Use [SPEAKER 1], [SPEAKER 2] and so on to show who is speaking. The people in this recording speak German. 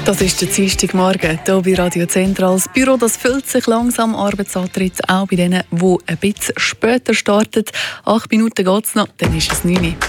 [SPEAKER 1] Das ist der Dienstagmorgen hier bei Radio Zentral. Das Büro das füllt sich langsam. Arbeitsantritt auch bei denen, die ein bisschen später starten. 8 Minuten geht es noch, dann ist es 9 Uhr.